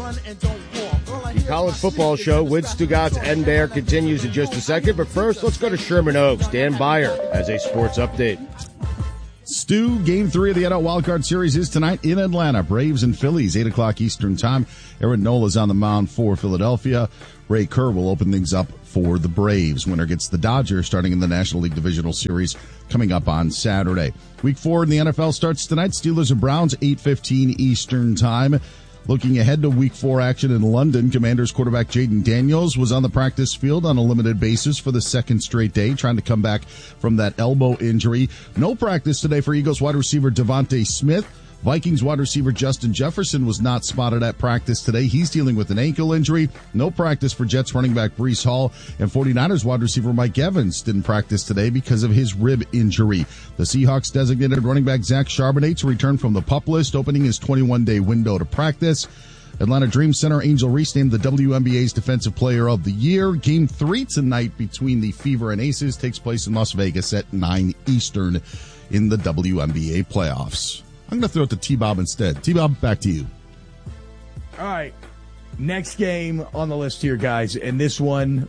The college football show with Stugatz and Bear continues in just a second, but first, let's go to Sherman Oaks. Dan Beyer has a sports update. Stu, Game 3 of the NL Wildcard Series is tonight in Atlanta. Braves and Phillies, 8 o'clock Eastern Time. Aaron Nola's on the mound for Philadelphia. Ray Kerr will open things up for the Braves. Winner gets the Dodgers starting in the National League Divisional Series coming up on Saturday. Week 4 in the NFL starts tonight. Steelers and Browns, 8:15 Eastern Time. Looking ahead to Week 4 action in London, Commanders quarterback Jaden Daniels was on the practice field on a limited basis for the second straight day, trying to come back from that elbow injury. No practice today for Eagles wide receiver Devontae Smith. Vikings wide receiver Justin Jefferson was not spotted at practice today. He's dealing with an ankle injury. No practice for Jets running back Breece Hall. And 49ers wide receiver Mike Evans didn't practice today because of his rib injury. The Seahawks designated running back Zach Charbonnet to return from the PUP list, opening his 21-day window to practice. Atlanta Dream Center Angel Reese named the WNBA's Defensive Player of the Year. Game 3 tonight between the Fever and Aces takes place in Las Vegas at 9 Eastern in the WNBA playoffs. I'm going to throw it to T-Bob instead. T-Bob, back to you. All right. Next game on the list here, guys. And this one,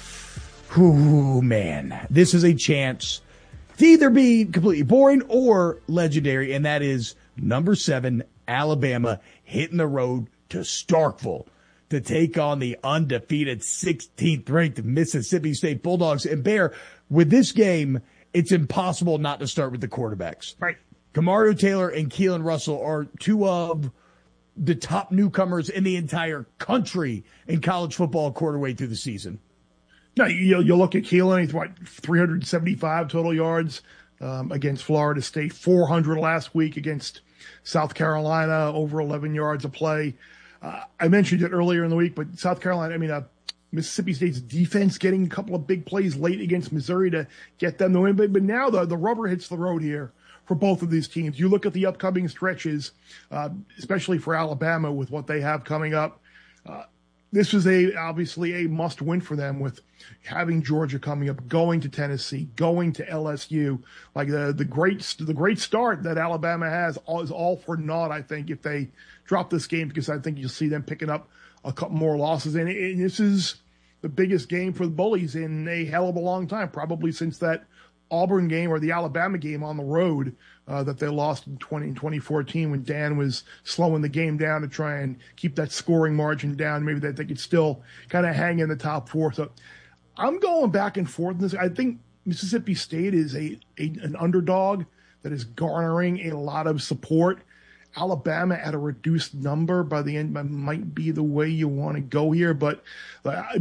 man. This is a chance to either be completely boring or legendary, and that is number 7, Alabama, hitting the road to Starkville to take on the undefeated 16th-ranked Mississippi State Bulldogs. And, Bear, with this game, it's impossible not to start with the quarterbacks. Right. Kamario Taylor and Keelan Russell are two of the top newcomers in the entire country in college football a quarter way through the season. No, you look at Keelan, he's 375 total yards against Florida State, 400 last week against South Carolina, over 11 yards a play. I mentioned it earlier in the week, but South Carolina, Mississippi State's defense getting a couple of big plays late against Missouri to get them to win. But now the rubber hits the road here for both of these teams. You look at the upcoming stretches, especially for Alabama with what they have coming up. This is obviously a must win for them with having Georgia coming up, going to Tennessee, going to LSU. Like the great start that Alabama has is all for naught, I think, if they drop this game, because I think you'll see them picking up a couple more losses. And this is the biggest game for the Bullies in a hell of a long time, probably since that Auburn game or the Alabama game on the road that they lost in 2014 when Dan was slowing the game down to try and keep that scoring margin down. Maybe that they could still kind of hang in the top 4. So I'm going back and forth in this. I think Mississippi State is an underdog that is garnering a lot of support. Alabama at a reduced number by the end might be the way you want to go here, but I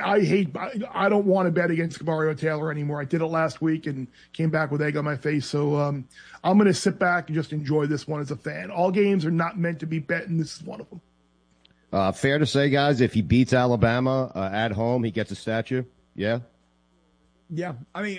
don't want to bet against Kamario Taylor anymore. I did it last week and came back with egg on my face. So I'm going to sit back and just enjoy this one as a fan. All games are not meant to be bet, and this is one of them. Fair to say, guys, if he beats Alabama at home, he gets a statue. Yeah. Yeah,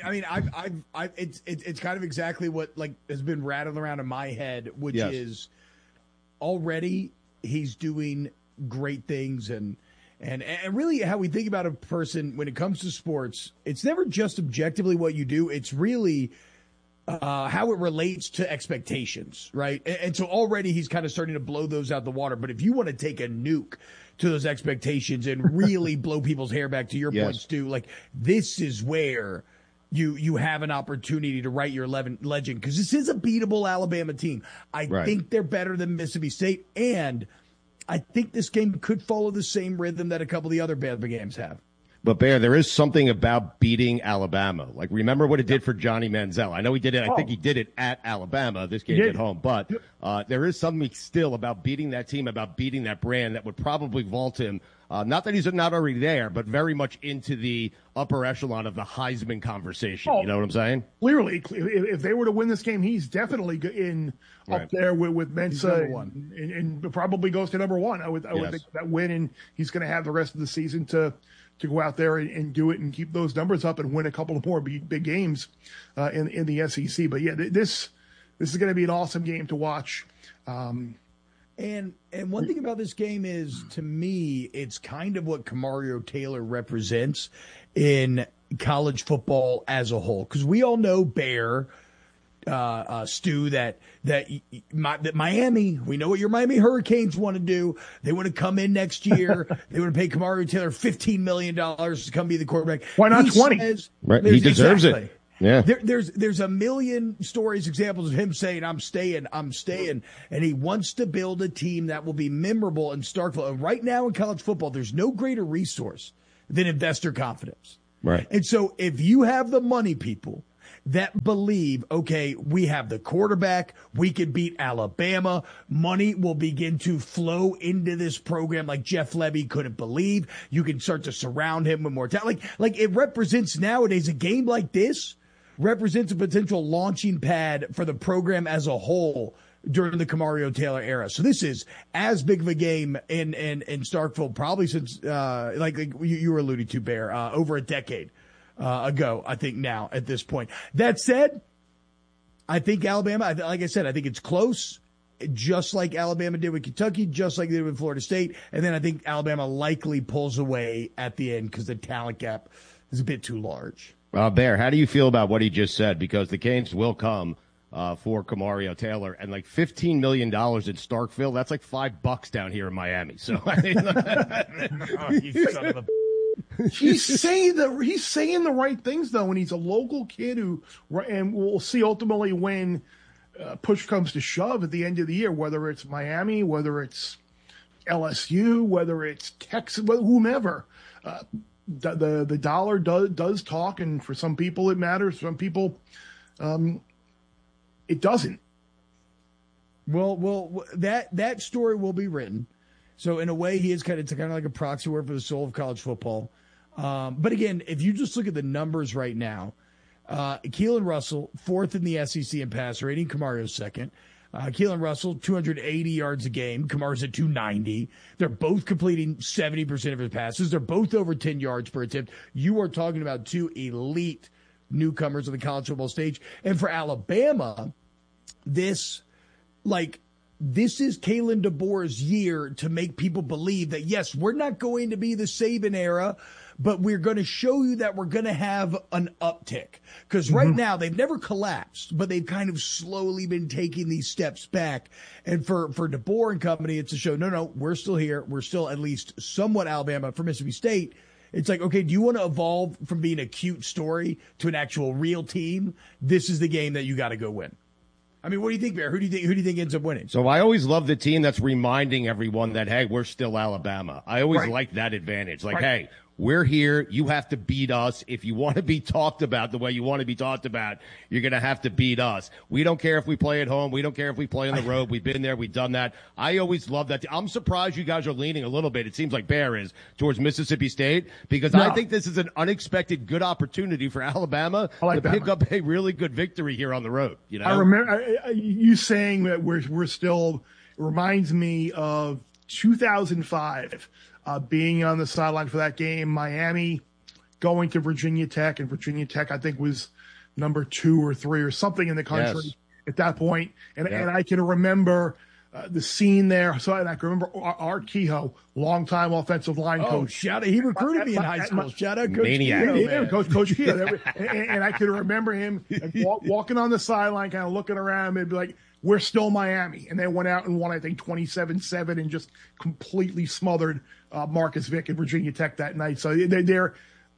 it's kind of exactly what has been rattling around in my head, which is already he's doing great things and really how we think about a person when it comes to sports. It's never just objectively what you do; it's really how it relates to expectations, right? And so already he's kind of starting to blow those out the water. But if you want to take a nuke to those expectations and really blow people's hair back, to your point, Stu, this is where you have an opportunity to write your legend, because this is a beatable Alabama team. I think they're better than Mississippi State, and I think this game could follow the same rhythm that a couple of the other bad games have. But, Bear, there is something about beating Alabama. Remember what it did for Johnny Manziel. I know he did it. I think he did it at Alabama. This game's at home. But there is something still about beating that team, about beating that brand that would probably vault him. Not that he's not already there, but very much into the upper echelon of the Heisman conversation. You know what I'm saying? Clearly, if they were to win this game, he's definitely up there with Mensa and probably goes to number 1. I would think that win, and he's going to have the rest of the season to go out there and do it and keep those numbers up and win a couple of more big games in the SEC. But yeah, this is going to be an awesome game to watch. And one thing about this game is, to me, it's kind of what Kamario Taylor represents in college football as a whole. Because we all know Bear, Stu, that Miami, we know what your Miami Hurricanes want to do. They want to come in next year. They want to pay Kamari Taylor $15 million to come be the quarterback. Why not 20? Right. He deserves it. Yeah. There's a million stories, examples of him saying, I'm staying. And he wants to build a team that will be memorable in Starkville. And right now in college football, there's no greater resource than investor confidence. Right. And so if you have the money people that believe, okay, we have the quarterback, we can beat Alabama, money will begin to flow into this program like Jeff Lebby couldn't believe. You can start to surround him with more talent. Like it represents nowadays, a game like this represents a potential launching pad for the program as a whole during the Kamari Taylor era. So this is as big of a game in Starkville probably since, like you were alluding to, Bear, over a decade ago, I think now at this point. That said, I think Alabama, like I said, I think it's close, just like Alabama did with Kentucky, just like they did with Florida State. And then I think Alabama likely pulls away at the end because the talent gap is a bit too large. Bear, how do you feel about what he just said? Because the Canes will come for Kamari Taylor, and like $15 million in Starkville, that's like $5 down here in Miami. So I mean, you son of a... he's saying the right things though, and he's a local kid and we'll see ultimately when push comes to shove at the end of the year, whether it's Miami, whether it's LSU, whether it's Texas, whomever. The dollar does talk, and for some people it matters. Some people, it doesn't. Well, that story will be written. So in a way, he is kind of like a proxy word for the soul of college football. But again, if you just look at the numbers right now, Keelan Russell, 4th in the SEC in pass rating, Camario's 2nd. Keelan Russell, 280 yards a game. Kamara's at 290. They're both completing 70% of his passes. They're both over 10 yards per attempt. You are talking about two elite newcomers on the college football stage. And for Alabama, this is Kalen DeBoer's year to make people believe that, yes, we're not going to be the Saban era, but we're going to show you that we're going to have an uptick. Because right now, they've never collapsed, but they've kind of slowly been taking these steps back. And for DeBoer and company, it's a show, no, we're still here. We're still at least somewhat Alabama. For Mississippi State, it's like, okay, do you want to evolve from being a cute story to an actual real team? This is the game that you got to go win. I mean, what do you think, Bear? Who do you think ends up winning? So I always love the team that's reminding everyone that, hey, we're still Alabama. I always like that advantage. Like, hey, we're here. You have to beat us. If you want to be talked about the way you want to be talked about, you're going to have to beat us. We don't care if we play at home. We don't care if we play on the road. We've been there. We've done that. I always love that. I'm surprised you guys are leaning a little bit. It seems like Bear is towards Mississippi State because I think this is an unexpected good opportunity for Alabama to pick up a really good victory here on the road. You know, I remember you saying that we're still reminds me of 2005. Being on the sideline for that game, Miami going to Virginia Tech, and Virginia Tech, I think, was number 2 or 3 or something in the country at that point. And I can remember the scene there. So I can remember Art Kehoe, longtime offensive line coach. Shout out. He recruited me in high school. Shout out Coach Maniac. Kehoe. Coach Kehoe. And I can remember him walking on the sideline, kind of looking around and be like, we're still Miami. And they went out and won, I think, 27-7 and just completely smothered Marcus Vick and Virginia Tech that night. So they're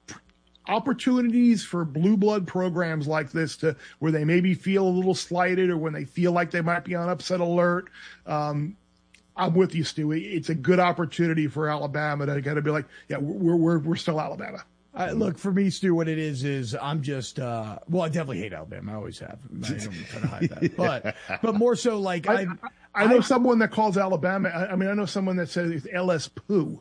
opportunities for blue blood programs like this to where they maybe feel a little slighted or when they feel like they might be on upset alert. I'm with you, Stu. It's a good opportunity for Alabama to kind of be like, yeah, we're still Alabama. Look, for me, Stu, what it is I'm just, I definitely hate Alabama. I always have. I don't try to hide that. But more so, like, I know someone that calls Alabama. I know someone that says it's LS Poo.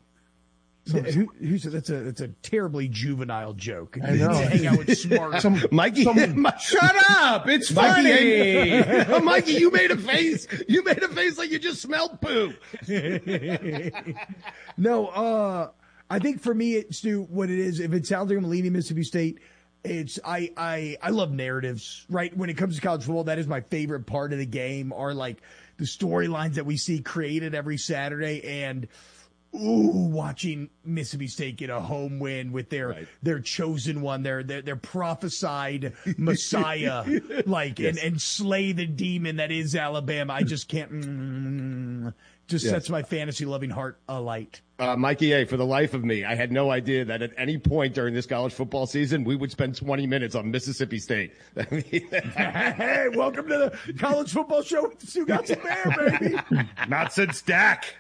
Who said that's a terribly juvenile joke? I know. Hang out with smart. Mikey, shut up! It's funny. Mikey, you made a face. You made a face like you just smelled poo. No, I think for me, Stu, what it is, if it sounds like I'm leaning Mississippi State, it's I love narratives, right? When it comes to college football, that is my favorite part of the game, are like the storylines that we see created every Saturday. And watching Mississippi State get a home win with their chosen one, their prophesied Messiah, and slay the demon that is Alabama. I just can't. Sets my fantasy loving heart alight. Mikey A, for the life of me, I had no idea that at any point during this college football season, we would spend 20 minutes on Mississippi State. Hey, welcome to the college football show with the Stugotz and Bear, baby. Not since Dak.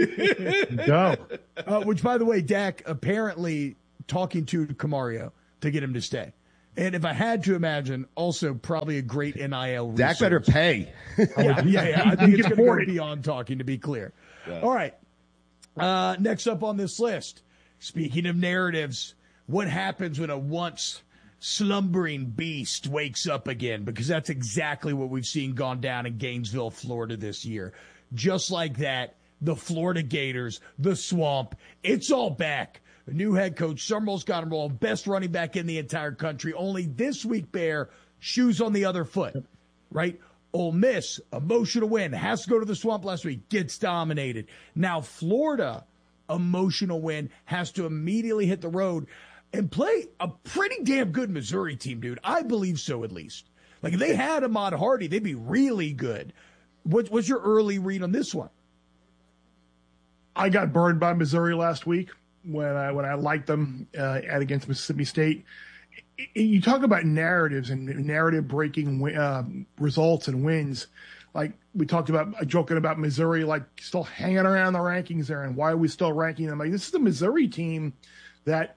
Go. Which, by the way, Dak apparently talking to Camario to get him to stay. And if I had to imagine, also probably a great NIL resource. Dak better pay. Yeah. I think it's going to go beyond talking, to be clear. Yeah. All right. Next up on this list, speaking of narratives, what happens when a once slumbering beast wakes up again? Because that's exactly what we've seen gone down in Gainesville, Florida this year. Just like that, the Florida Gators, the swamp, it's all back. The new head coach, Summerall's got him rolling, best running back in the entire country. Only this week, Bear, shoes on the other foot, right? Ole Miss, emotional win, has to go to the swamp last week, gets dominated. Now Florida, emotional win, has to immediately hit the road and play a pretty damn good Missouri team, dude. I believe so, at least. Like, if they had Ahmad Hardy, they'd be really good. What's your early read on this one? I got burned by Missouri last week when I liked them against Mississippi State. You talk about narratives and narrative breaking results and wins. Like we talked about, joking about Missouri, like still hanging around the rankings there, and why are we still ranking them? Like, this is the Missouri team that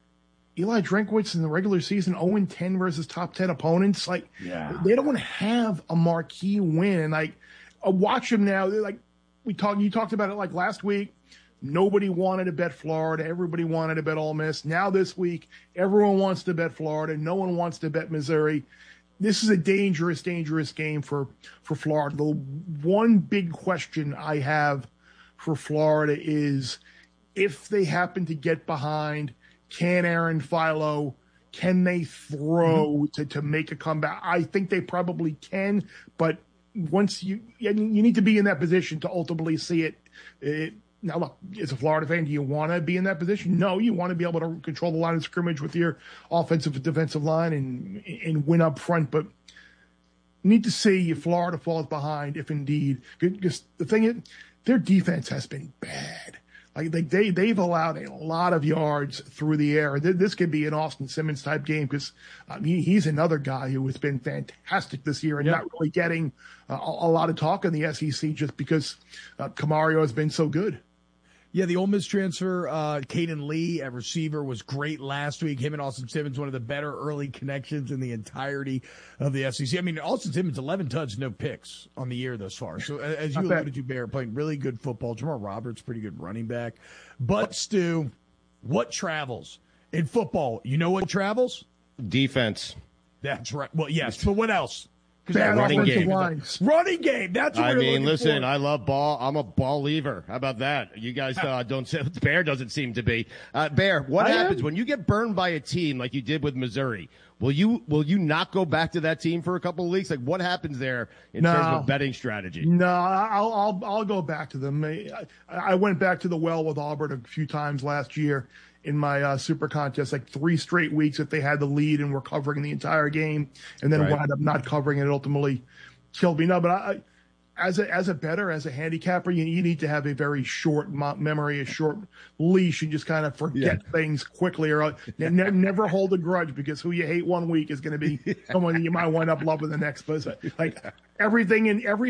Eli Drinkwitz in the regular season 0-10 versus top 10 opponents. Like, they don't have a marquee win. And like, watch them now. They're like, you talked about it like last week. Nobody wanted to bet Florida. Everybody wanted to bet Ole Miss. Now this week, everyone wants to bet Florida. No one wants to bet Missouri. This is a dangerous, dangerous game for Florida. The one big question I have for Florida is, if they happen to get behind, can Aaron Philo, can they throw to make a comeback? I think they probably can, but once you need to be in that position to ultimately see it. Now, look, as a Florida fan, do you want to be in that position? No, you want to be able to control the line of scrimmage with your offensive and defensive line and win up front. But you need to see if Florida falls behind, if indeed. Because the thing is, their defense has been bad. Like they've allowed a lot of yards through the air. This could be an Austin Simmons type game because he's another guy who has been fantastic this year and not really getting a lot of talk in the SEC just because Camario has been so good. Yeah, the Ole Miss transfer, Caden Lee at receiver, was great last week. Him and Austin Simmons, one of the better early connections in the entirety of the SEC. I mean, Austin Simmons, 11 touchdowns, no picks on the year thus far. So, as you alluded to, Bear, playing really good football. Jamal Roberts, pretty good running back. But, Stu, what travels? In football, you know what travels? Defense. That's right. Well, yes, but what else? Running game. Running game. That's what I mean, listen, I love ball. I'm a ball lever. How about that? You guys don't. Bear doesn't seem to be. Bear, what happens when you get burned by a team like you did with Missouri? Will you not go back to that team for a couple of weeks? Like, what happens there in terms of betting strategy? No, I'll go back to them. I went back to the well with Auburn a few times last year in my super contest, like 3 straight weeks if they had the lead and were covering the entire game, and then wound up not covering it. It ultimately killed me. No, but as a bettor, as a handicapper, you need to have a very short memory, a short leash, and just kind of forget things quickly, or never hold a grudge, because who you hate one week is going to be someone that you might wind up loving the next. But like everything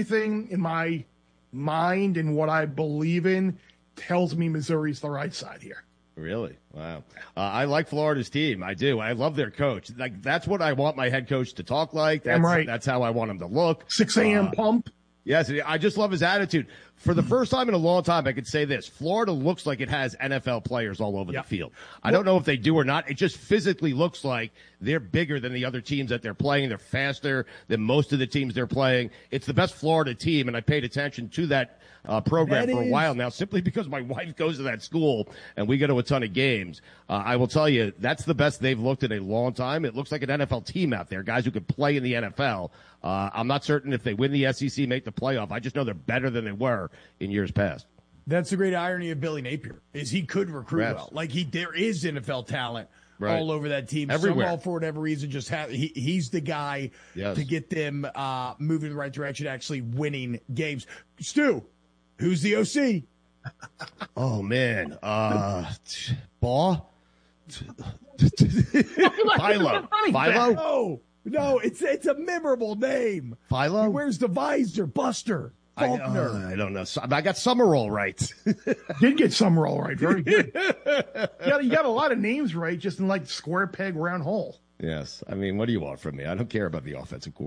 in my mind and what I believe in tells me Missouri's the right side here. Really? Wow. I like Florida's team. I do. I love their coach. Like, that's what I want my head coach to talk like. That's how I want him to look. 6 a.m. pump. Yes, I just love his attitude. For the first time in a long time, I could say this. Florida looks like it has NFL players all over the field. I don't know if they do or not. It just physically looks like they're bigger than the other teams that they're playing. They're faster than most of the teams they're playing. It's the best Florida team, and I paid attention to that program for a while now, simply because my wife goes to that school and we go to a ton of games. I will tell you, that's the best they've looked in a long time. It looks like an NFL team out there, guys who can play in the NFL. I'm not certain if they win the SEC, make the playoff. I just know they're better than they were in years past. That's the great irony of Billy Napier is he could recruit well. Like there is NFL talent all over that team. Everywhere. Somehow, for whatever reason, just he's the guy to get them moving in the right direction, actually winning games. Stu, who's the OC? Oh man, Baugh. Philo. No, it's a memorable name. Philo. He wears the visor. Buster. Faulkner. I don't know. I got Summerall right. Did get Summerall right. Very good. You got a lot of names right, just in like square peg, round hole. Yes. I mean, what do you want from me? I don't care about the offensive coordinator.